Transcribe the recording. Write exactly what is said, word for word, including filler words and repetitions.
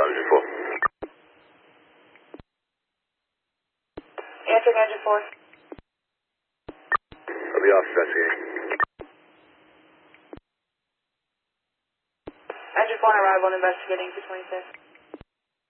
engine four. Answering engine four. I'll be off investigating. Engine four on arrival and investigating two twenty-six.